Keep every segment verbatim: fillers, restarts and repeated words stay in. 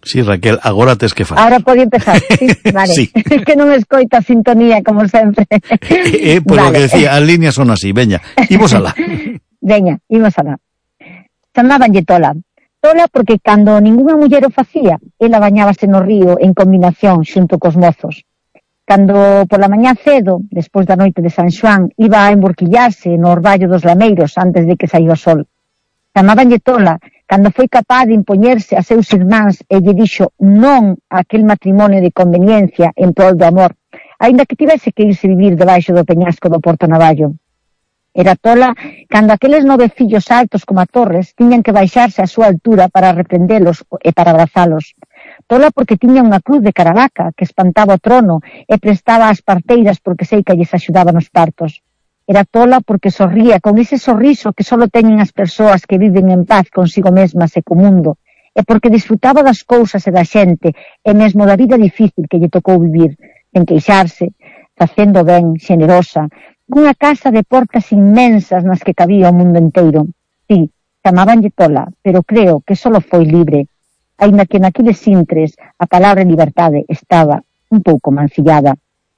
Sí, Raquel, agora tes que falar. Ahora pode empezar, sí, vale. Sí. Que non escoita a sintonía, como sempre. Eh, por vale. Lo que decía, as líneas son así, veña, imos alá. Veña, imos alá. Chamabanlle Tola. Tola porque cando ningunha muller o facía, ela bañábase no río en combinación xunto cos mozos. Cando pola mañá cedo, despois da noite de San Xoán, iba a emborquillarse no orballo dos lameiros antes de que saía o sol. Chamabanlle Tola cando foi capaz de impoñerse a seus irmáns e lle dixo non a aquel matrimonio de conveniencia en prol do amor, aínda que tivese que irse vivir debaixo do peñasco do Porto Navallo. Era Tola cando aqueles nove fillos altos como a torres tiñan que baixarse a súa altura para reprendelos e para abrazalos. Tola porque tiña unha cruz de Caravaca que espantaba o trono e prestaba as parteiras porque sei que lles axudaba nos partos. Era Tola porque sorría con ese sorriso que só teñen as persoas que viven en paz consigo mesmas e co mundo, e porque disfrutaba das cousas e da xente, e mesmo da vida difícil que lle tocou vivir, en queixarse, facendo ben, xenerosa, cunha casa de portas inmensas nas que cabía o mundo inteiro. Sí, chamabanlle Tola, pero creo que só foi libre, aínda que naqueles intres a palabra liberdade estaba un pouco mancillada.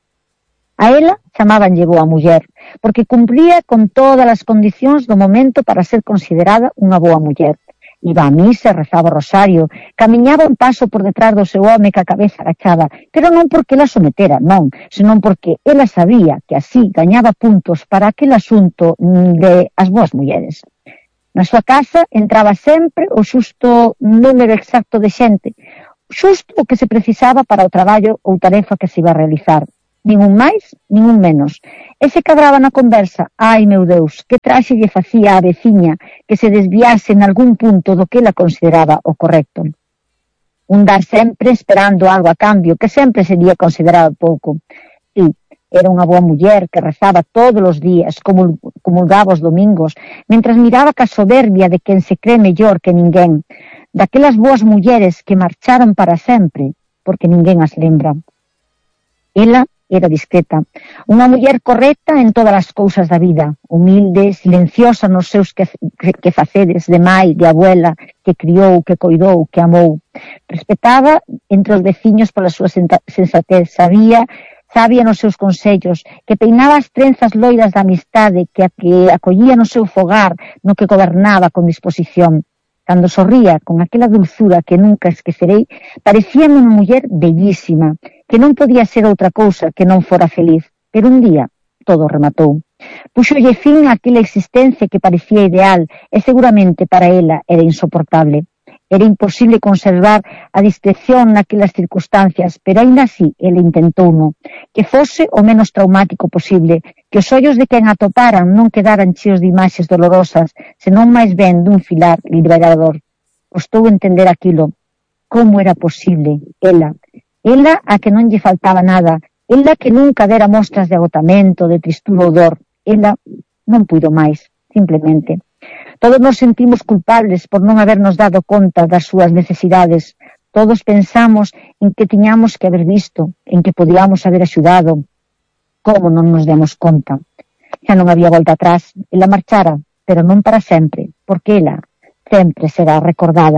A ela chamabanlle boa muller, porque cumpría con todas as condicións do momento para ser considerada unha boa muller. Iba a misa, rezaba o rosario, camiñaba un paso por detrás do seu home ca cabeza agachada, pero non porque ela sometera, non, senón porque ela sabía que así gañaba puntos para aquel asunto de as boas mulleres. Na súa casa entraba sempre o xusto número exacto de xente, xusto o que se precisaba para o traballo ou tarefa que se iba a realizar. Nin un máis, nin un menos. E se cadraba na conversa, ai meu Deus, que traxe lle facía a veciña que se desviase en algún punto do que ela consideraba o correcto. Un dar sempre esperando algo a cambio, que sempre sería considerado pouco. Sí, era unha boa muller que rezaba todos os días, comulgaba os domingos, mentras miraba ca soberbia de quen se cree mellor que ninguén, daquelas boas mulleres que marcharon para sempre, porque ninguén as lembra. Ela era discreta, unha muller correcta en todas as cousas da vida, humilde, silenciosa nos seus que, que, que faceres de mai, de abuela, que criou, que coidou, que amou. Respetaba entre os veciños pola súa sensatez, sabía, sabía nos seus consellos, que peinaba as trenzas loiras da amistade, que, a, que acollía no seu fogar, no que gobernaba con disposición. Cando sorría con aquela dulzura que nunca esquecerei, parecíame unha muller bellísima, que non podía ser outra cousa que non fora feliz. Pero un día todo rematou. Puxolle fin a aquela existencia que parecía ideal e seguramente para ela era insoportable. Era imposible conservar a discreción naquelas circunstancias, pero aínda así ele intentouno, que fose o menos traumático posible, que os ollos de quen atoparan non quedaran cheos de imaxes dolorosas, senón máis ben dun filar liberador. Costou entender aquilo. Como era posible? Ela, ela a que non lle faltaba nada, ela que nunca dera mostras de agotamento, de tristura ou dor, ela non puido máis, simplemente. Todos nos sentimos culpables por non habernos dado conta das súas necesidades. Todos pensamos en que tiñamos que haber visto, en que podíamos haber axudado. Como non nos demos conta? Xa non había volta atrás. Ela marchara, pero non para sempre, porque ela sempre será recordada.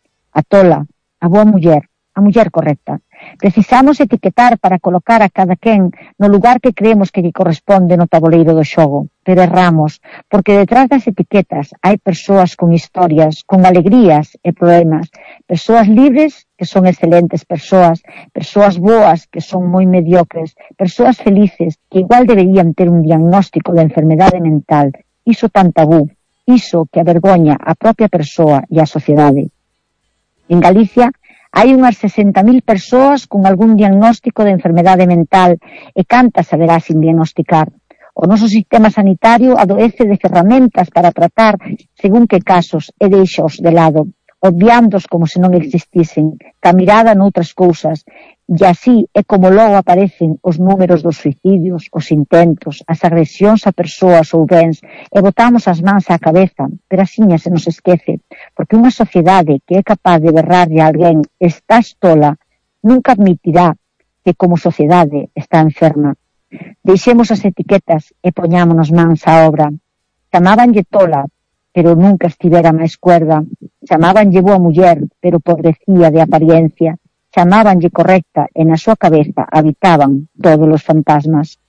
A Tola, a boa muller, a muller correcta. Precisamos etiquetar para colocar a cada quen no lugar que creemos que lle corresponde no tabuleiro do xogo, pero erramos, porque detrás das etiquetas hai persoas con historias, con alegrías e problemas, persoas libres que son excelentes persoas, persoas boas que son moi mediocres, persoas felices que igual deberían ter un diagnóstico de enfermedade mental, iso tan tabú, iso que avergoña a propia persoa e a sociedade. En Galicia hai unhas sesenta mil persoas con algún diagnóstico de enfermedade mental e cantas haberá sin diagnosticar. O noso sistema sanitario adoece de ferramentas para tratar según que casos e deixaos de lado, obviándoos como se non existisen, ca mirada noutras cousas, e así é como logo aparecen os números dos suicidios, os intentos, as agresións a persoas ou bens, e botamos as mans á cabeza, pero asiña se nos esquece, porque unha sociedade que é capaz de berrarlle a alguén está tola, nunca admitirá que como sociedade está enferma. Deixemos as etiquetas e poñámonos mans á obra. Chamábanlle Tola, pero nunca estivera máis cuerda. Chamábanlle boa muller, pero pobrecía de apariencia. Chamábanlle correcta, e na súa cabeza habitaban todos os fantasmas.